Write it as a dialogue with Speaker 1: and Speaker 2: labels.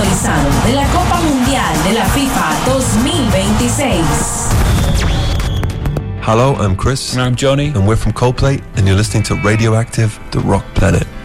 Speaker 1: actualizado de la Copa Mundial de la FIFA 2026.
Speaker 2: Hello, I'm Chris.
Speaker 3: And I'm Johnny.
Speaker 2: And we're from Coldplay, and you're listening to Radioactive, the Rock Planet.